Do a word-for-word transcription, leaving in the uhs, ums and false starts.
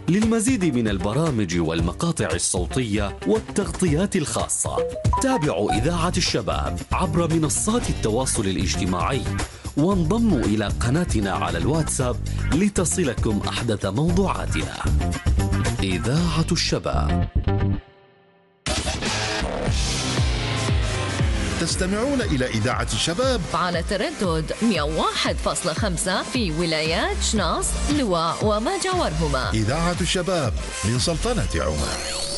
للمزيد من البرامج والمقاطع الصوتية والتغطيات الخاصة تابعوا إذاعة الشباب عبر منصات التواصل الاجتماعي، وانضموا إلى قناتنا على الواتساب لتصلكم أحدث موضوعاتنا. إذاعة الشباب. تستمعون إلى إذاعة الشباب على تردد مئة وواحد فاصلة خمسة في ولايات شناص، لواء وما جاورهما. إذاعة الشباب من سلطنة عمان.